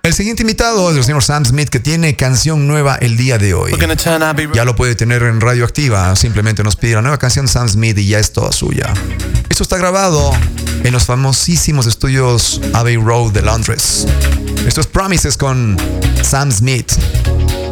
El siguiente invitado es el señor Sam Smith, que tiene canción nueva el día de hoy. Ya lo puede tener en Radioactiva. Simplemente nos pide la nueva canción de Sam Smith y ya es toda suya. Esto está grabado en los famosísimos estudios Abbey Road de Londres. Esto es Promises con Sam Smith.